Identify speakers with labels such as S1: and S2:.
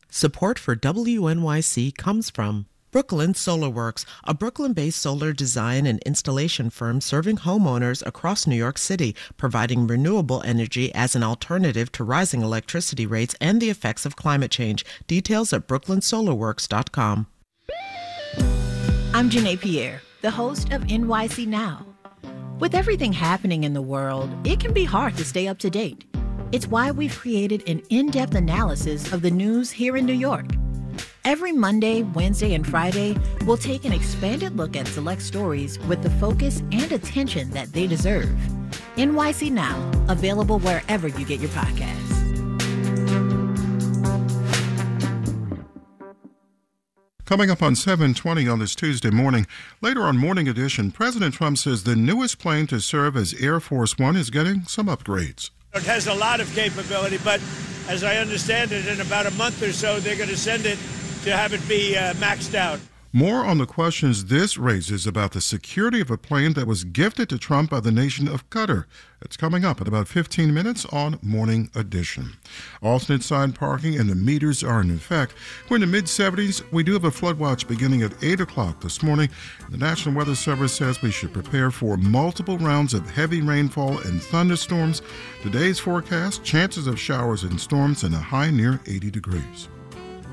S1: Support for WNYC comes from Brooklyn Solar Works, a Brooklyn-based solar design and installation firm serving homeowners across New York City, providing renewable energy as an alternative to rising electricity rates and the effects of climate change. Details at brooklynsolarworks.com.
S2: I'm Janae Pierre, the host of NYC Now. With everything happening in the world, it can be hard to stay up to date. It's why we've created an in-depth analysis of the news here in New York. Every Monday, Wednesday, and Friday, we'll take an expanded look at select stories with the focus and attention that they deserve. NYC Now, available wherever you get your podcasts.
S3: Coming up on 7:20 on this Tuesday morning. Later on Morning Edition, President Trump says the newest plane to serve as Air Force One is getting some upgrades.
S4: It has a lot of capability, but as I understand it, in about a month or so, they're going to send it to have it be maxed out.
S3: More on the questions this raises about the security of a plane that was gifted to Trump by the nation of Qatar. It's coming up in about 15 minutes on Morning Edition. Alternate side parking and the meters are in effect. We're in the mid-70s. We do have a flood watch beginning at 8 o'clock this morning. The National Weather Service says we should prepare for multiple rounds of heavy rainfall and thunderstorms. Today's forecast, chances of showers and storms and a high near 80 degrees.